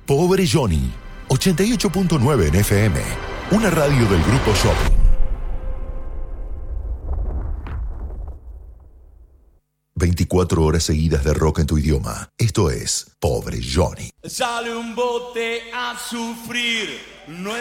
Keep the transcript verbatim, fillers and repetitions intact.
Pobre Johnny, ochenta y ocho punto nueve en F M, una radio del Grupo Shopping. veinticuatro horas seguidas de rock en tu idioma. Esto es Pobre Johnny. Sale un bote a sufrir. No